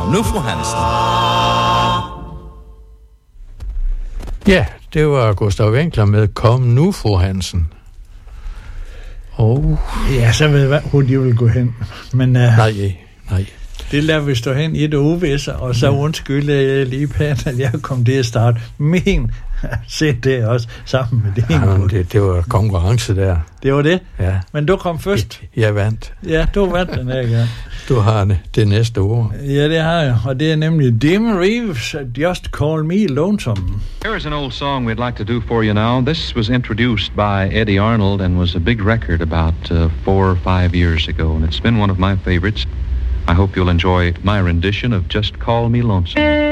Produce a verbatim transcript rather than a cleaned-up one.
nu, fru Hansen. Ja, det var Gustav Winkler med Kom nu, fru Hansen. Oh. Ja, så ved jeg, hvor de vil gå hen. Men, uh, nej, nej. Det lader vi stå hen i det uvisser, og så undskylder jeg lige pænt, at jeg kom til at starte min se det også sammen med det. Ja, det, det var konkurrence der. Det var det? Ja. Men du kom først. Jeg vandt. Ja, du vandt den her gang. Du har det næste ord. Ja, det har jeg, og det er nemlig Dim Reeves, Just Call Me Lonesome. Here is an old song we'd like to do for you now. This was introduced by Eddie Arnold and was a big record about uh, four or five years ago, and it's been one of my favorites. I hope you'll enjoy my rendition of Just Call Me Lonesome.